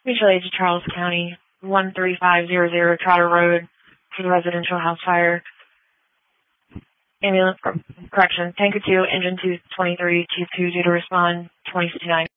Mutual aid to Charles County, 13500 Trotter Road for the residential house fire. Ambulance, correction, Tanker 2, Engine 223, Chief 2 due to respond, 2059.